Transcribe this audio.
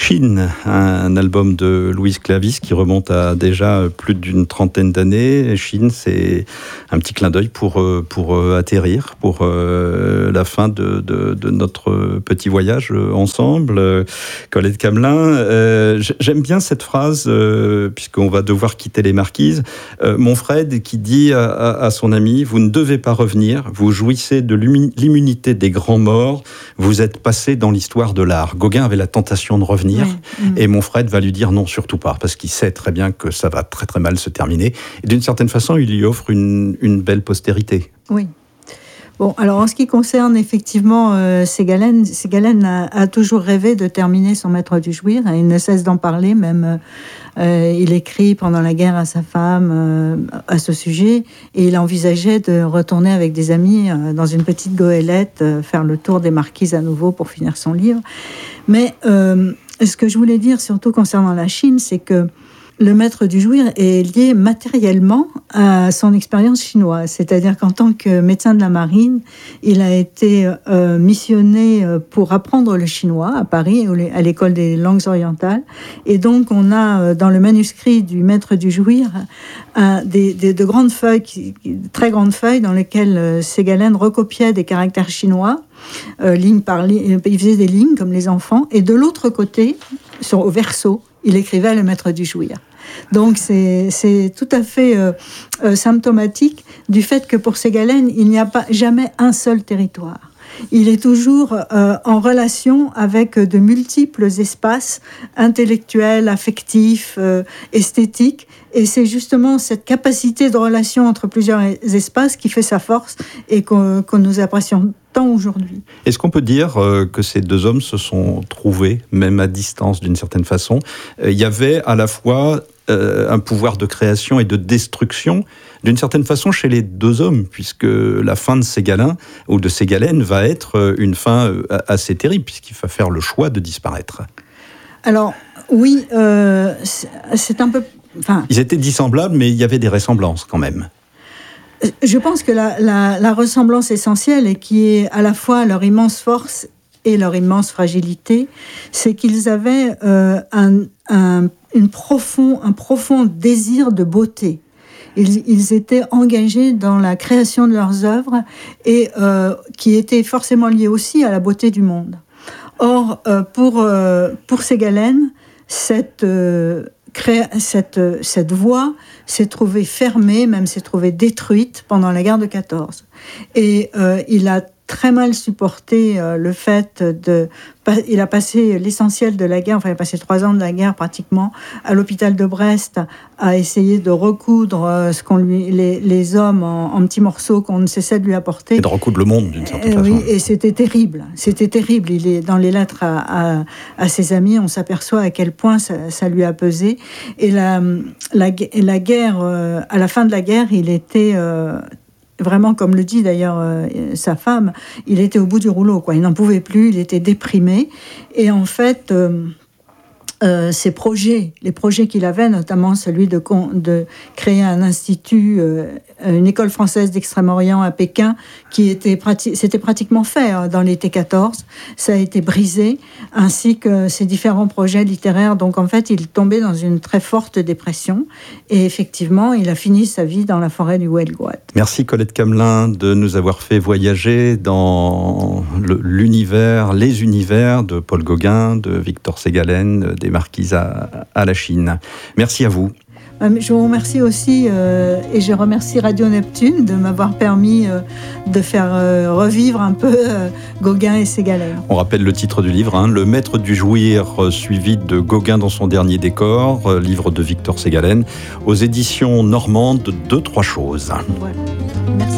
Chine, un album de Louise Clavis qui remonte à déjà plus d'une trentaine d'années. Chine, c'est un petit clin d'œil pour atterrir, pour la fin de notre petit voyage ensemble. Colette Camelin, j'aime bien cette phrase, puisqu'on va devoir quitter les Marquises. Mon Fred qui dit à son ami, vous ne devez pas revenir, vous jouissez de l'immunité des grands morts, vous êtes passé dans l'histoire de l'art. Gauguin avait la tentation de revenir. Et mon Fred va lui dire non, surtout pas, parce qu'il sait très bien que ça va très très mal se terminer. Et d'une certaine façon, il lui offre une belle postérité. Oui. Bon, alors en ce qui concerne effectivement Ségalen a toujours rêvé de terminer son Maître du Jouir, et il ne cesse d'en parler, même il écrit pendant la guerre à sa femme à ce sujet, et il envisageait de retourner avec des amis dans une petite goélette, faire le tour des Marquises à nouveau pour finir son livre. Mais ce que je voulais dire surtout concernant la Chine, c'est que le Maître du Jouir est lié matériellement à son expérience chinoise. C'est-à-dire qu'en tant que médecin de la marine, il a été missionné pour apprendre le chinois à Paris, à l'école des langues orientales. Et donc, on a dans le manuscrit du Maître du Jouir de grandes feuilles, très grandes feuilles, dans lesquelles Ségalen recopiait des caractères chinois, ligne par ligne. Il faisait des lignes comme les enfants. Et de l'autre côté, au verso, il écrivait le Maître du Jouir. Donc c'est tout à fait symptomatique du fait que pour Ségalen, il n'y a pas jamais un seul territoire. Il est toujours en relation avec de multiples espaces intellectuels, affectifs, esthétiques. Et c'est justement cette capacité de relation entre plusieurs espaces qui fait sa force et qu'on nous apprécions tant aujourd'hui. Est-ce qu'on peut dire que ces deux hommes se sont trouvés, même à distance d'une certaine façon ? Il y avait à la fois un pouvoir de création et de destruction, d'une certaine façon, chez les deux hommes, puisque la fin de Ségalen va être une fin assez terrible, puisqu'il va faire le choix de disparaître. Alors, oui, c'est un peu... Ils étaient dissemblables, mais il y avait des ressemblances quand même. Je pense que la ressemblance essentielle, et qui est à la fois leur immense force et leur immense fragilité, c'est qu'ils avaient un profond désir de beauté. Ils étaient engagés dans la création de leurs œuvres, et qui était forcément liée aussi à la beauté du monde. Or, pour Ségalen, cette voie s'est trouvée fermée, même s'est trouvée détruite pendant la guerre de 14. Et il a très mal supporté le fait il a passé l'essentiel de la guerre, il a passé 3 ans de la guerre pratiquement à l'hôpital de Brest, à essayer de recoudre les hommes en petits morceaux qu'on ne cessait de lui apporter. Et de recoudre le monde d'une certaine façon. Oui, et c'était terrible. Il est dans les lettres à ses amis, on s'aperçoit à quel point ça lui a pesé. Et la guerre, à la fin de la guerre, il était vraiment, comme le dit d'ailleurs sa femme, il était au bout du rouleau, quoi. Il n'en pouvait plus, il était déprimé. Et en fait, les projets qu'il avait, notamment celui de créer un institut, une école française d'Extrême-Orient à Pékin, c'était pratiquement fait dans l'été 14. Ça a été brisé, ainsi que ses différents projets littéraires. Donc en fait, il tombait dans une très forte dépression. Et effectivement, il a fini sa vie dans la forêt du Huelgoat. Merci Colette Camelin de nous avoir fait voyager dans les univers de Paul Gauguin, de Victor Ségalen, des Marquises à la Chine. Merci à vous. Je vous remercie aussi et je remercie Radio Neptune de m'avoir permis de faire revivre un peu Gauguin et Ségalen. On rappelle le titre du livre, Le Maître du Jouir, suivi de Gauguin dans son dernier décor, livre de Victor Ségalen, aux éditions normandes de 3 choses. Voilà.